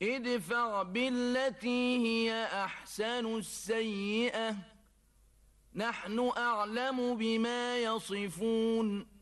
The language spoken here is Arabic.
ادفع بالتي هي أحسن السيئة نحن أعلم بما يصفون